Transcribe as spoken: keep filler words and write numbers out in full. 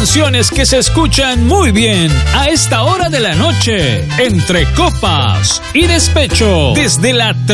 canciones que se escuchan muy bien a esta hora de la noche, entre copas y despecho, desde la